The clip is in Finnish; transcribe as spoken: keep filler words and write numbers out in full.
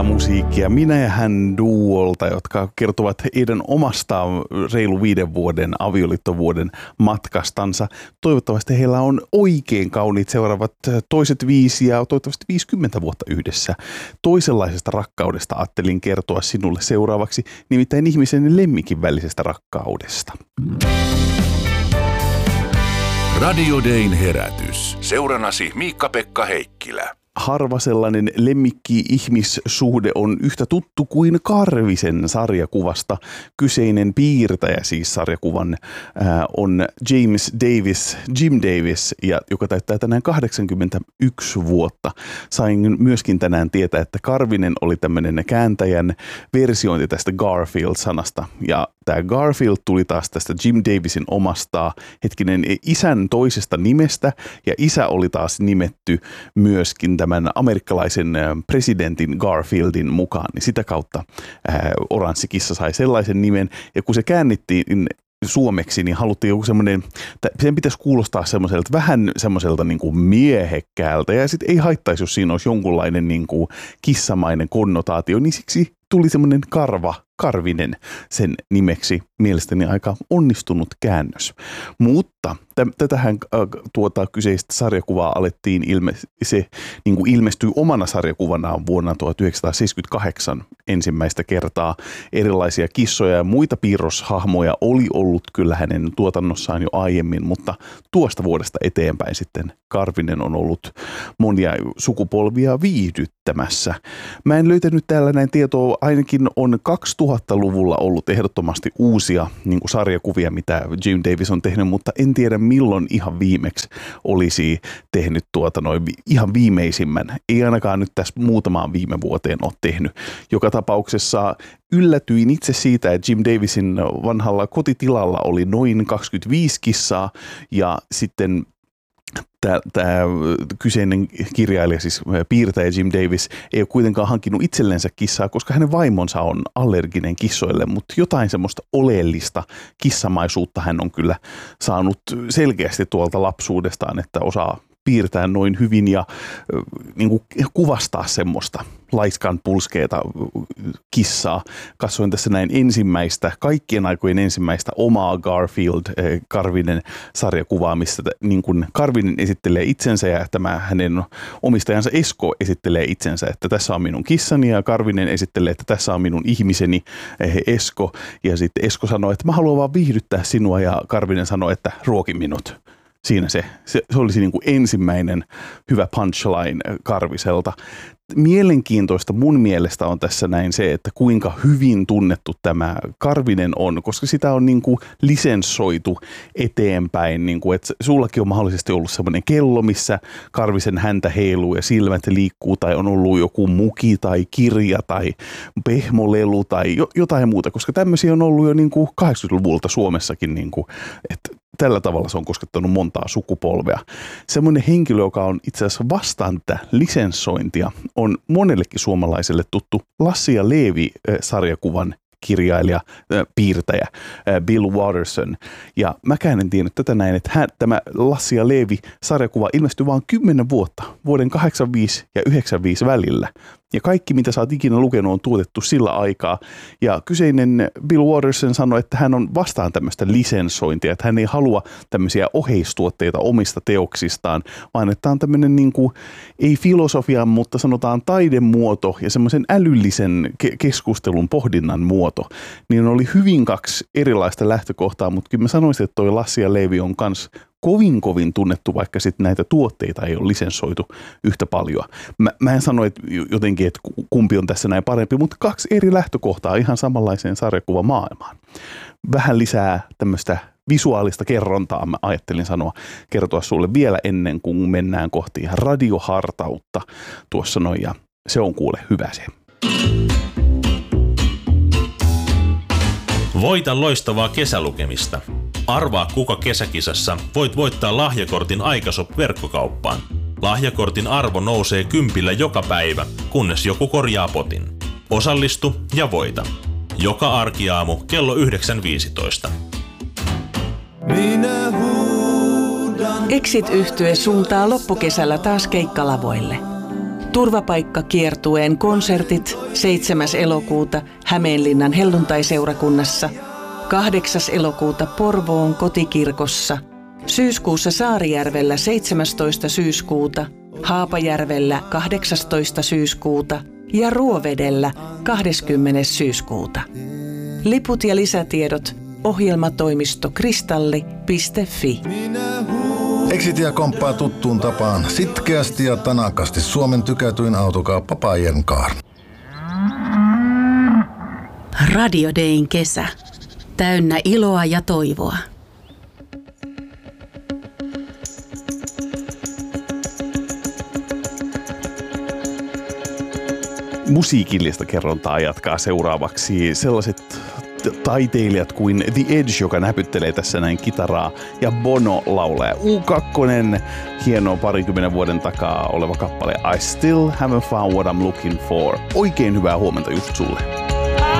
uutta musiikkia Minä ja hän duolta, jotka kertovat heidän omasta reilu viiden vuoden avioliittovuoden matkastansa. Toivottavasti heillä on oikein kauniit seuraavat toiset viisi ja toivottavasti viisikymmentä vuotta yhdessä. Toisenlaisesta rakkaudesta ajattelin kertoa sinulle seuraavaksi, nimittäin ihmisen ja lemmikin välisestä rakkaudesta. Radio Dayn herätys. Seuranasi Miikka-Pekka Heikkilä. Harva sellainen lemmikki-ihmissuhde on yhtä tuttu kuin Karvisen sarjakuvasta. Kyseinen piirtäjä siis sarjakuvan ää, on James Davis, Jim Davis, ja, joka täyttää tänään kahdeksankymmentäyksi vuotta. Sain myöskin tänään tietää, että Karvinen oli tämmöinen kääntäjän versiointi tästä Garfield-sanasta. Ja tämä Garfield tuli taas tästä Jim Davisin omasta hetkinen isän toisesta nimestä, ja isä oli taas nimetty myöskin tämän amerikkalaisen presidentin Garfieldin mukaan, niin sitä kautta ää, oranssi kissa sai sellaisen nimen, ja kun se käännittiin suomeksi, niin haluttiin joku semmoinen, sen pitäisi kuulostaa semmoiselta, vähän semmoiselta niin kuin miehekkäältä, ja sitten ei haittaisi, jos siinä olisi jonkunlainen niin kuin kissamainen konnotaatio, niin siksi tuli semmoinen karva, Karvinen sen nimeksi. Mielestäni aika onnistunut käännös. Mutta tätähän tuota kyseistä sarjakuvaa alettiin, ilme, se niin kuin ilmestyi omana sarjakuvanaan vuonna tuhatyhdeksänsataaseitsemänkymmentäkahdeksan ensimmäistä kertaa. Erilaisia kissoja ja muita piirroshahmoja oli ollut kyllä hänen tuotannossaan jo aiemmin, mutta tuosta vuodesta eteenpäin sitten Karvinen on ollut monia sukupolvia viihdyttämässä. Mä en löytänyt täällä näin tietoa, ainakin on kaksituhattaluvulla ollut ehdottomasti uusia niin kuin sarjakuvia, mitä Jim Davis on tehnyt, mutta en tiedä milloin ihan viimeksi olisi tehnyt tuota noin ihan viimeisimmän. Ei ainakaan nyt tässä muutamaan viime vuoteen ole tehnyt. Joka tapauksessa yllätyin itse siitä, että Jim Davisin vanhalla kotitilalla oli noin kaksikymmentäviisi kissaa ja sitten Tämä kyseinen kirjailija, siis piirtäjä Jim Davis, ei ole kuitenkaan hankkinut itsellensä kissaa, koska hänen vaimonsa on allerginen kissoille, mutta jotain semmoista oleellista kissamaisuutta hän on kyllä saanut selkeästi tuolta lapsuudestaan, että osaa piirtää noin hyvin ja niin kuin kuvastaa semmoista laiskan pulskeeta kissaa. Katsoin tässä näin ensimmäistä, kaikkien aikojen ensimmäistä omaa Garfield Karvinen sarjakuvaa, missä niin kuin Karvinen esittelee itsensä ja tämä hänen omistajansa Esko esittelee itsensä, että tässä on minun kissani, ja Karvinen esittelee, että tässä on minun ihmiseni Esko, ja sitten Esko sanoo, että mä haluan vaan viihdyttää sinua, ja Karvinen sanoo, että ruoki minut. Siinä se, se, se olisi niin kuin ensimmäinen hyvä punchline Karviselta. Mielenkiintoista mun mielestä on tässä näin se, että kuinka hyvin tunnettu tämä Karvinen on, koska sitä on niin kuin lisenssoitu eteenpäin. Niin kuin, että sullakin on mahdollisesti ollut semmoinen kello, missä Karvisen häntä heiluu ja silmät liikkuu, tai on ollut joku muki tai kirja tai pehmolelu tai jotain muuta, koska tämmöisiä on ollut jo niin kuin kahdeksankymmentäluvulta Suomessakin, niin kuin, että tällä tavalla se on koskettanut montaa sukupolvea. Semmoinen henkilö, joka on itse asiassa vastaan tätä lisenssointia, on monellekin suomalaiselle tuttu Lassi ja Leevi-sarjakuvan kirjailija, piirtäjä Bill Watterson. Ja mäkään en tiennyt tätä näin, että hän, tämä Lassi ja Leevi-sarjakuva ilmestyi vain kymmenen vuotta, vuoden kahdeksankymmentäviisi ja yhdeksänkymmentäviisi välillä. Ja kaikki, mitä sä oot ikinä lukenut, on tuotettu sillä aikaa. Ja kyseinen Bill Watterson sanoi, että hän on vastaan tämmöistä lisenssointia, että hän ei halua tämmöisiä oheistuotteita omista teoksistaan, vaan että tämä on tämmöinen niin kuin, ei filosofian, mutta sanotaan taidemuoto ja semmoisen älyllisen ke- keskustelun pohdinnan muoto. Niin oli hyvin kaksi erilaista lähtökohtaa, mutta kyllä mä sanoisin, että toi Lassi ja Leevi on kans kovin kovin tunnettu, vaikka sitten näitä tuotteita ei ole lisenssoitu yhtä paljon. Mä, mä en sano että jotenkin, että kumpi on tässä näin parempi, mutta kaksi eri lähtökohtaa ihan samanlaiseen sarjakuvamaailmaan. Vähän lisää tämmöistä visuaalista kerrontaa, mä ajattelin sanoa, kertoa sulle vielä ennen kuin mennään kohti ihan radiohartautta tuossa noin, ja se on kuule hyvä se. Voita loistavaa kesälukemista. Arvaa kuka kesäkisassa voit voittaa lahjakortin Aikashop-verkkokauppaan. Lahjakortin arvo nousee kympillä joka päivä, kunnes joku korjaa potin. Osallistu ja voita. Joka arkiaamu kello yhdeksän viisitoista. Exit-yhtye suuntaa loppukesällä taas keikkalavoille. Turvapaikkakiertueen konsertit seitsemäs elokuuta Hämeenlinnan helluntaiseurakunnassa, kahdeksas elokuuta Porvoon kotikirkossa, syyskuussa Saarijärvellä seitsemästoista syyskuuta, Haapajärvellä kahdeksastoista syyskuuta ja Ruovedellä kahdeskymmenes syyskuuta. Liput ja lisätiedot ohjelmatoimisto kristalli piste fi. Exitia komppaa tuttuun tapaan sitkeästi ja tanakasti Suomen tykätyin autokauppa Bajern Car. Radio Dayn kesä. Täynnä iloa ja toivoa. Musiikillista kerrontaa jatkaa seuraavaksi sellaiset taiteilijat kuin The Edge, joka näpyttelee tässä näin kitaraa, ja Bono laulaa. U kaksi, hieno parikymmenen vuoden takaa oleva kappale I Still Haven't Found What I'm Looking For. Oikein hyvää huomenta just sulle.